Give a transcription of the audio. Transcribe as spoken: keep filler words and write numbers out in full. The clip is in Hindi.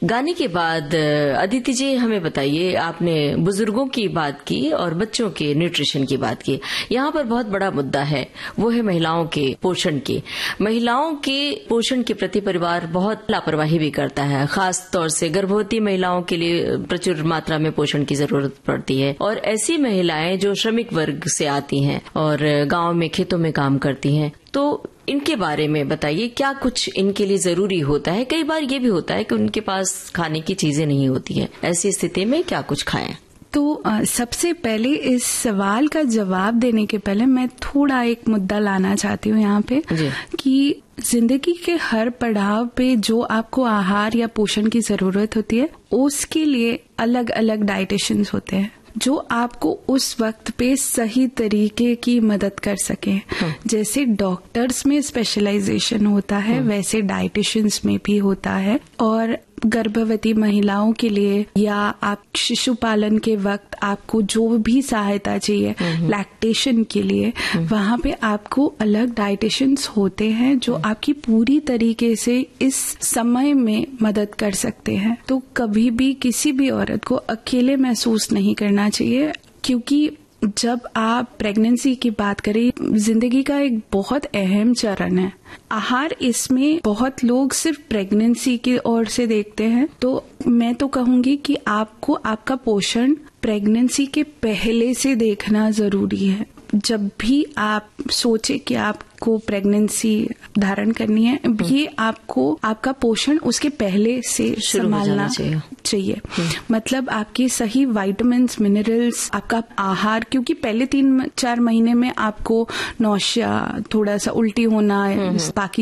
गाने के बाद अदिति जी हमें बताइए, आपने बुजुर्गों की बात की और बच्चों के न्यूट्रिशन की बात की। यहाँ पर बहुत बड़ा मुद्दा है, वो है महिलाओं के पोषण की। महिलाओं के पोषण के प्रति परिवार बहुत लापरवाही भी करता है, खास तौर से गर्भवती महिलाओं के लिए प्रचुर मात्रा में पोषण की जरूरत पड़ती है। और ऐसी महिलाएं जो श्रमिक वर्ग से आती हैं और गांव में खेतों में काम करती हैं, तो इनके बारे में बताइए, क्या कुछ इनके लिए जरूरी होता है? कई बार ये भी होता है कि उनके पास खाने की चीजें नहीं होती हैं, ऐसी स्थिति में क्या कुछ खाएं? तो आ, सबसे पहले इस सवाल का जवाब देने के पहले मैं थोड़ा एक मुद्दा लाना चाहती हूँ यहाँ पे कि जिंदगी के हर पड़ाव पे जो आपको आहार या पोषण की जरूरत होती है, उसके लिए अलग अलग डाइटिशियंस होते हैं जो आपको उस वक्त पे सही तरीके की मदद कर सके। जैसे डॉक्टर्स में स्पेशलाइजेशन होता है, वैसे डाइटिशियंस में भी होता है। और गर्भवती महिलाओं के लिए या आप शिशु पालन के वक्त आपको जो भी सहायता चाहिए लैक्टेशन के लिए, वहाँ पे आपको अलग डाइटिशियंस होते हैं जो आपकी पूरी तरीके से इस समय में मदद कर सकते हैं। तो कभी भी किसी भी औरत को अकेले महसूस नहीं करना चाहिए, क्योंकि जब आप प्रेगनेंसी की बात करें, जिंदगी का एक बहुत अहम चरण है आहार। इसमें बहुत लोग सिर्फ प्रेगनेंसी की ओर से देखते हैं, तो मैं तो कहूंगी कि आपको आपका पोषण प्रेगनेंसी के पहले से देखना जरूरी है। जब भी आप सोचे कि आपको प्रेगनेंसी धारण करनी है, ये आपको आपका पोषण उसके पहले से संभालना चाहिए, चाहिए। मतलब आपके सही विटामिन्स, मिनरल्स, आपका आहार, क्योंकि पहले तीन चार महीने में आपको नौशिया, थोड़ा सा उल्टी होना, बाकी